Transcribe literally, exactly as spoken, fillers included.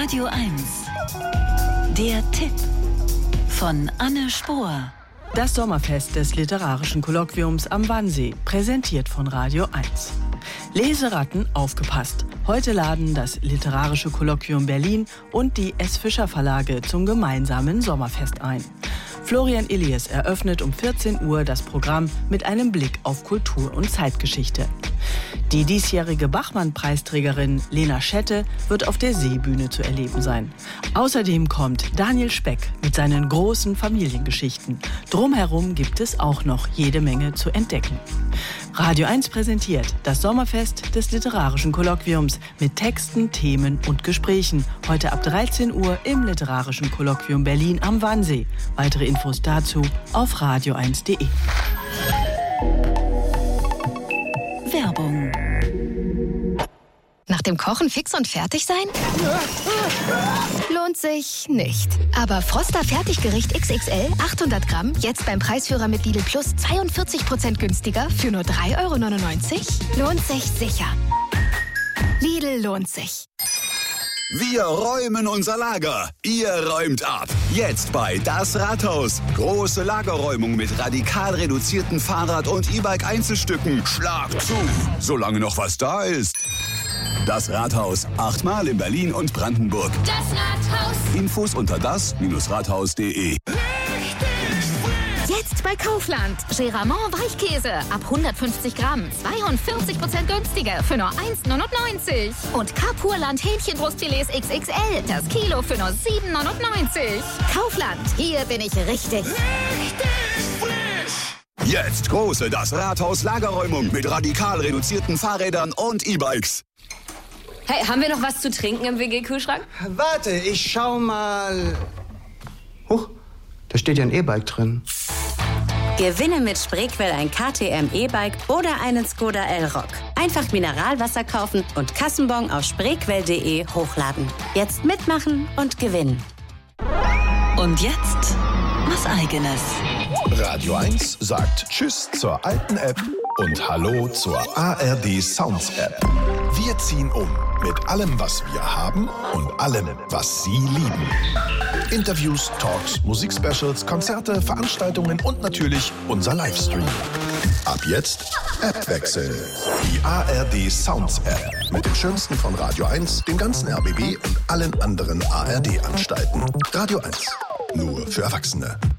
Radio eins. Der Tipp von Anne Spohr. Das Sommerfest des Literarischen Kolloquiums am Wannsee, präsentiert von Radio eins. Leseratten, aufgepasst! Heute laden das Literarische Kolloquium Berlin und die S. Fischer Verlage zum gemeinsamen Sommerfest ein. Florian Illies eröffnet um vierzehn Uhr das Programm mit einem Blick auf Kultur und Zeitgeschichte. Die diesjährige Bachmann-Preisträgerin Lena Schette wird auf der Seebühne zu erleben sein. Außerdem kommt Daniel Speck mit seinen großen Familiengeschichten. Drumherum gibt es auch noch jede Menge zu entdecken. Radio eins präsentiert das Sommerfest des Literarischen Kolloquiums mit Texten, Themen und Gesprächen. Heute ab dreizehn Uhr im Literarischen Kolloquium Berlin am Wannsee. Weitere Infos dazu auf radio eins punkt de. Werbung. Nach dem Kochen fix und fertig sein? Lohnt sich nicht. Aber Froster Fertiggericht X X L achthundert Gramm jetzt beim Preisführer mit Lidl Plus zweiundvierzig Prozent günstiger für nur drei Euro neunundneunzig? Lohnt sich sicher. Lidl lohnt sich. Wir räumen unser Lager. Ihr räumt ab. Jetzt bei Das Rathaus. Große Lagerräumung mit radikal reduzierten Fahrrad- und E-Bike-Einzelstücken. Schlag zu, solange noch was da ist. Das Rathaus. Achtmal in Berlin und Brandenburg. Das Rathaus. Infos unter das Rathaus punkt de. Jetzt bei Kaufland. Geramont Weichkäse ab hundertfünfzig Gramm. zweiundvierzig Prozent günstiger für nur eins neunundneunzig. Und Carpurland Hähnchenbrustfilets X X L. Das Kilo für nur sieben neunundneunzig. Kaufland. Hier bin ich richtig. Richtig frisch. Jetzt große Das Rathaus Lagerräumung mit radikal reduzierten Fahrrädern und E-Bikes. Hey, haben wir noch was zu trinken im W G-Kühlschrank? Warte, ich schau mal. Huch, da steht ja ein E-Bike drin. Gewinne mit Spreequell ein K T M E-Bike oder einen Skoda Elrock. Einfach Mineralwasser kaufen und Kassenbon auf spreequell punkt de hochladen. Jetzt mitmachen und gewinnen. Und jetzt was Eigenes. Radio eins sagt Tschüss zur alten App und Hallo zur A R D Sounds App. Wir ziehen um mit allem, was wir haben und allem, was Sie lieben. Interviews, Talks, Musikspecials, Konzerte, Veranstaltungen und natürlich unser Livestream. Ab jetzt App wechseln. Die A R D Sounds App mit dem Schönsten von Radio eins, dem ganzen R B B und allen anderen A R D-Anstalten. Radio eins. Nur für Erwachsene.